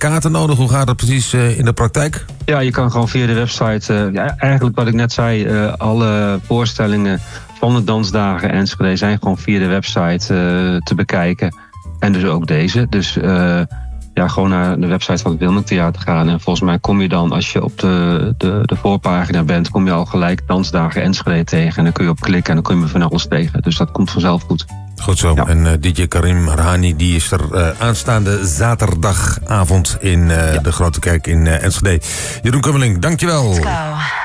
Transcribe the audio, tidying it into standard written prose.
kaarten nodig? Hoe gaat dat precies in de praktijk? Ja, je kan gewoon via de website... eigenlijk wat ik net zei, alle voorstellingen van de Dansdagen Enschede zijn gewoon via de website te bekijken. En dus ook deze. Dus gewoon naar de website van het Wilming Theater gaan. En volgens mij kom je dan, als je op de voorpagina bent, kom je al gelijk Dansdagen Enschede tegen. En dan kun je op klikken en dan kun je van alles tegen. Dus dat komt vanzelf goed. Goed zo. Ja. En DJ Karim Arhani die is er aanstaande zaterdagavond in de Grote Kerk in Enschede. Jeroen Kummeling, dankjewel.